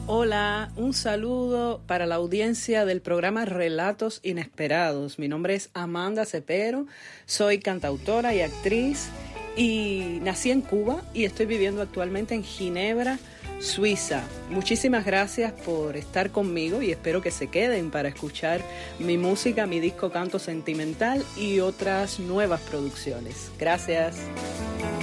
Hola, un saludo para la audiencia del programa Relatos Inesperados. Mi nombre es Amanda Cepero, soy cantautora y actriz y nací en Cuba y estoy viviendo actualmente en Ginebra, Suiza. Muchísimas gracias por estar conmigo y espero que se queden para escuchar mi música, mi disco Canto Sentimental y otras nuevas producciones. Gracias.